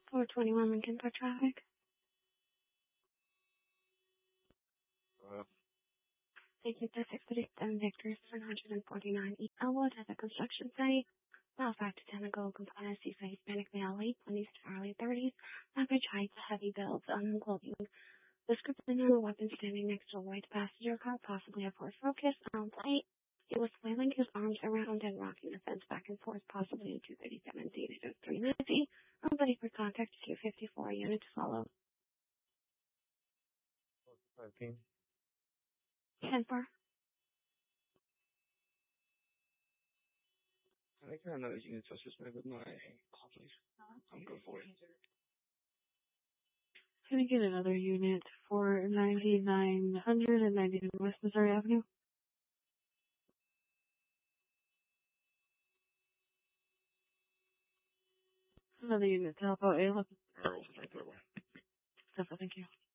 421 Lincoln for traffic. Taking to 637 Victor 749 East Elwood at the construction site. About 5 to 10 ago, compliance to Hispanic male, late 20s to early 30s. Average height, heavy builds, clothing. Description of a weapon standing next to a white passenger car, possibly a Ford Focus, on site. He was flailing his arms around and rocking the fence back and forth, possibly in 237 seated at 390. Ready for contact, 254 unit to follow. 10-4. I think I know these units are just with my please. I'm good for it. Can I get another unit for 9900 and 99 West Missouri Avenue? Another unit to help out A. Look. Alright, right there. Thank you.